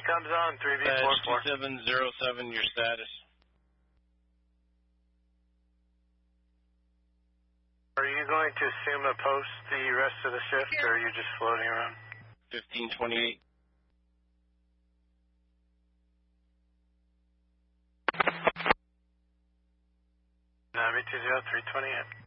comes on, 3B44. 2707, your status. Are you going to assume a post the rest of the shift, or are you just floating around? 1528. Navy 20, 328.